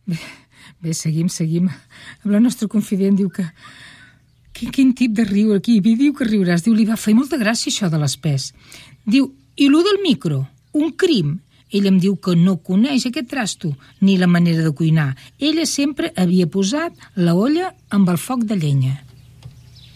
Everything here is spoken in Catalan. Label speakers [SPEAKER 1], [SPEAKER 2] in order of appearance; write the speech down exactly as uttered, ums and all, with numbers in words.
[SPEAKER 1] Bé, bé, seguim, seguim. Amb la nostra confident diu que... Quin, quin tip de riure aquí. I diu que riuràs. Diu, li va fer molta gràcia això de les pes. Diu, i lo del micro? Un crim? Ella em diu que no coneix aquest trasto, ni la manera de cuinar. Ella sempre havia posat la olla amb el foc de llenya.